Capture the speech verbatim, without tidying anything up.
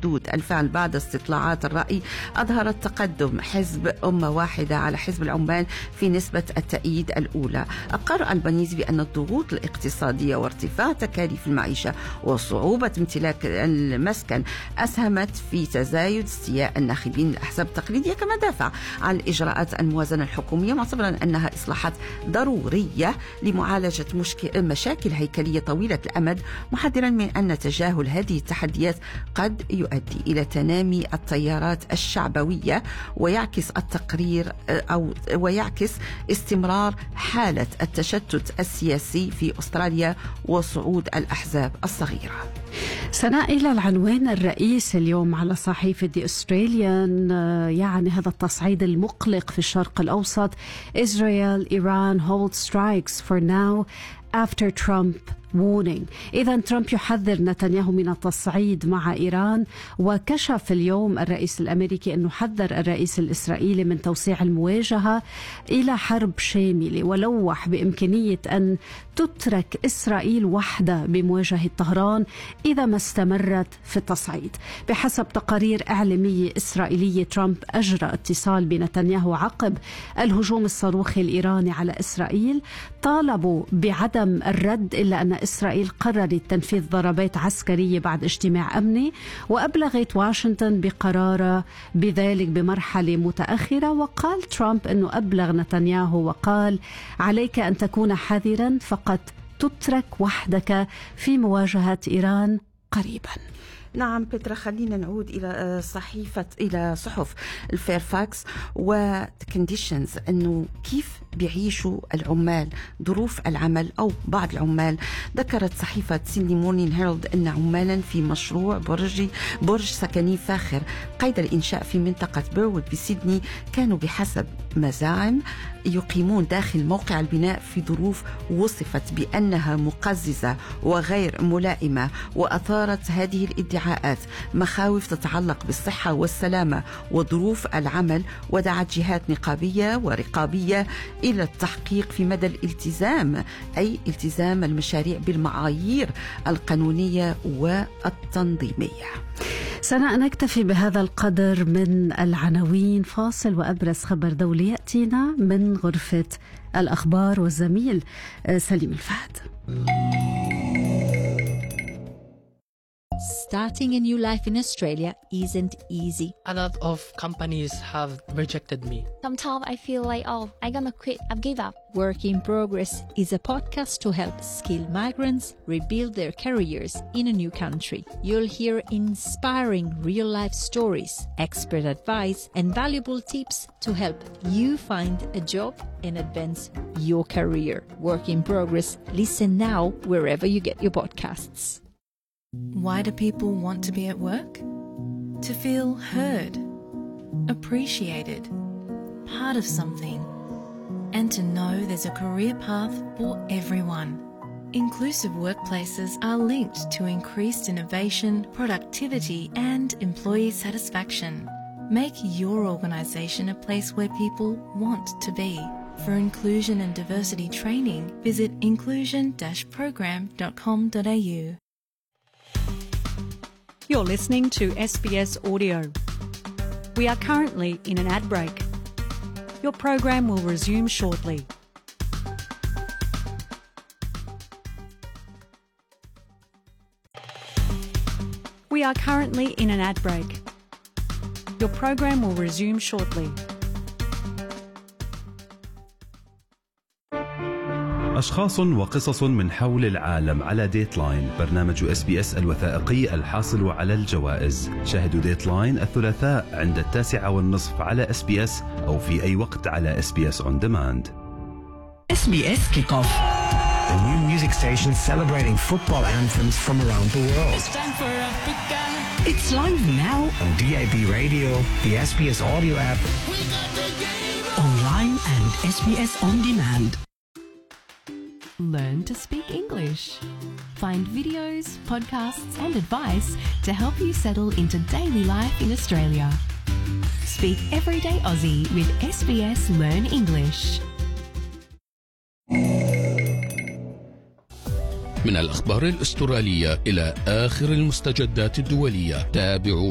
ردود الفعل بعد استطلاعات الرأي أظهرت تقدم حزب أمة واحدة على حزب العمال في نسبة التأييد الأولى. أقر البنيزي بأن الضغوط الاقتصادية وارتفاع تكاليف المعيشة وصعوبة امتلاك المسكن أسهمت في تزايد استياء الناخبين الأحزاب التقليدية، كما دافع عن إجراءات الموازنة الحكومية معتبرا أنها إصلاحات ضرورية لمعالجة مشاكل هيكلية طويلة الأمد، محذرا من أن تجاهل هذه التحديات قد يؤدي إلى تنامي التيارات الشعبوية ويعكس التقرير أو ويعكس استمرار حالة التشتت السياسي في أستراليا وصعود الأحزاب الصغيرة. سناء، إلى العنوان الرئيس اليوم على صحيفة The Australian، يعني هذا التصعيد المقلق في الشرق الأوسط. Israel, Iran hold strikes for now after Trump warning. إذا ترامب يحذر نتنياهو من التصعيد مع إيران، وكشف اليوم الرئيس الأمريكي أنه حذر الرئيس الإسرائيلي من توسيع المواجهة إلى حرب شاملة، ولوح بإمكانية أن تترك إسرائيل وحدها بمواجهة طهران إذا ما استمرت في التصعيد. بحسب تقارير إعلامية إسرائيلية، ترامب أجرى اتصال بنتنياهو عقب الهجوم الصاروخي الإيراني على إسرائيل، طالبوا بعدم الرد، إلا أن إسرائيل قررت تنفيذ ضربات عسكرية بعد اجتماع أمني، وأبلغت واشنطن بقرارها بذلك بمرحلة متأخرة. وقال ترامب أنه أبلغ نتنياهو وقال: عليك أن تكون حذرا، فقد تترك وحدك في مواجهة إيران قريبا. نعم بترا، خلينا نعود إلى صحيفة إلى صحف الفيرفاكس وكونديشنز، أنه كيف بيعيشوا العمال ظروف العمل أو بعض العمال. ذكرت صحيفة سيدني مورنين هيرالد أن عمالا في مشروع برج برج سكني فاخر قيد الإنشاء في منطقة بيرود بسيدني كانوا بحسب مزاعم يقيمون داخل موقع البناء في ظروف وصفت بأنها مقززة وغير ملائمة، وأثارت هذه الادعاءات مخاوف تتعلق بالصحة والسلامة وظروف العمل، ودعت جهات نقابية ورقابية إلى التحقيق في مدى الالتزام، أي التزام المشاريع بالمعايير القانونية والتنظيمية. سنة نكتفي بهذا القدر من العناوين. فاصل وأبرز خبر دولي يأتينا من غرفة الأخبار والزميل سليم الفهد. Starting a new life in Australia isn't easy. A lot of companies have rejected me. Sometimes I feel like, oh, I'm gonna quit, I've give up. Work in Progress is a podcast to help skilled migrants rebuild their careers in a new country. You'll hear inspiring real-life stories, expert advice, and valuable tips to help you find a job and advance your career. Work in Progress. Listen now wherever you get your podcasts. Why do people want to be at work? To feel heard, appreciated, part of something, and to know there's a career path for everyone. Inclusive workplaces are linked to increased innovation, productivity, and employee satisfaction. Make your organisation a place where people want to be. For inclusion and diversity training, visit inclusion dash program dot com dot a u. You're listening to S B S Audio. We are currently in an ad break. Your program will resume shortly. We are currently in an ad break. Your program will resume shortly. أشخاص وقصص من حول العالم على ديتلاين، برنامج اس بي اس الوثائقي الحاصل على الجوائز. شاهدوا ديتلاين الثلاثاء عند التاسعة والنصف على اس بي اس أو في أي وقت على اس بي اس on demand. S B S Kickoff, the new music station celebrating football anthems from around the world. It's time for Africa. It's live now on D A B Radio, the S B S audio app, online and S B S on demand. Learn to speak English. Find videos, podcasts and advice to help you settle into daily life in Australia. Speak everyday Aussie with S B S Learn English. من الأخبار الأسترالية إلى آخر المستجدات الدولية، تابعوا